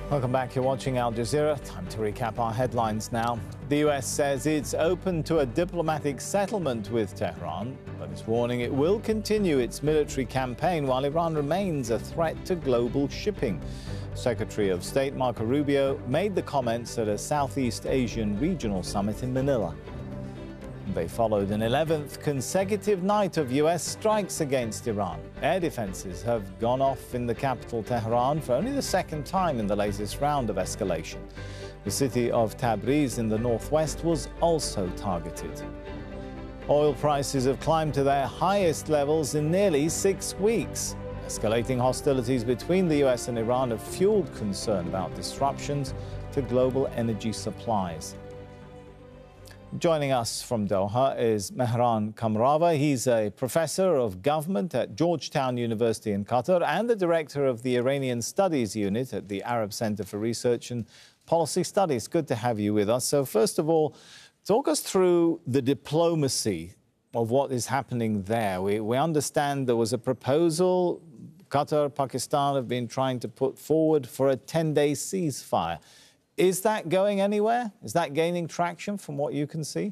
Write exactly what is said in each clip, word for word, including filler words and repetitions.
Welcome back. You're watching Al Jazeera. Time to recap our headlines now. The U S says it's open to a diplomatic settlement with Tehran, but it's warning it will continue its military campaign while Iran remains a threat to global shipping. Secretary of State Marco Rubio made the comments at a Southeast Asian regional summit in Manila. They followed an eleventh consecutive night of U S strikes against Iran. Air defenses have gone off in the capital, Tehran, for only the second time in the latest round of escalation. The city of Tabriz in the northwest was also targeted. Oil prices have climbed to their highest levels in nearly six weeks. Escalating hostilities between the U S and Iran have fueled concern about disruptions to global energy supplies. Joining us from Doha is Mehran Kamrava. He's a professor of government at Georgetown University in Qatar and the director of the Iranian Studies Unit at the Arab Center for Research and Policy Studies. Good to have you with us. So first of all, talk us through the diplomacy of what is happening there. We, we understand there was a proposal Qatar, Pakistan have been trying to put forward for a ten-day ceasefire. Is that going anywhere? Is that gaining traction from what you can see?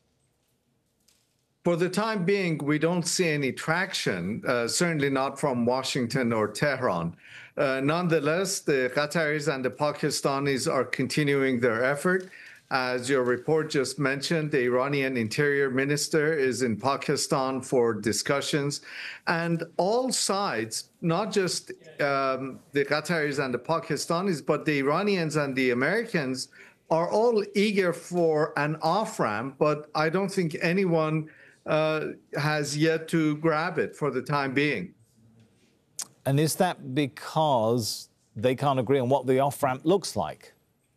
For the time being, we don't see any traction, uh, certainly not from Washington or Tehran. Uh, nonetheless, the Qataris and the Pakistanis are continuing their effort. As your report just mentioned, the Iranian Interior Minister is in Pakistan for discussions. And all sides, not just um, the Qataris and the Pakistanis, but the Iranians and the Americans are all eager for an off-ramp, but I don't think anyone uh, has yet to grab it for the time being. And is that because they can't agree on what the off-ramp looks like?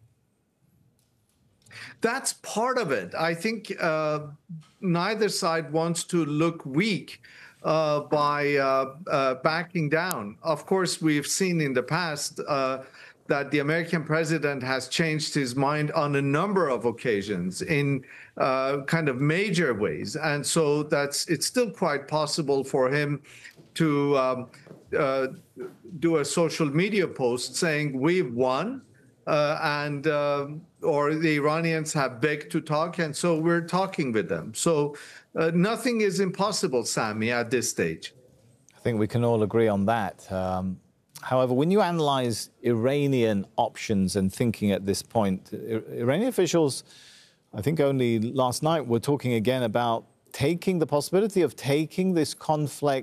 That's part of it. I think uh, neither side wants to look weak uh, by uh, uh, backing down. Of course, we've seen in the past uh, that the American president has changed his mind on a number of occasions in uh, kind of major ways. And so that's it's still quite possible for him to um, uh, do a social media post saying, we've won. Uh, and uh, or the Iranians have begged to talk, and so we're talking with them. So uh, nothing is impossible, Sami, at this stage. I think we can all agree on that. Um, however, when you analyze Iranian options and thinking at this point, Iranian officials, I think only last night, were talking again about taking the possibility of taking this conflict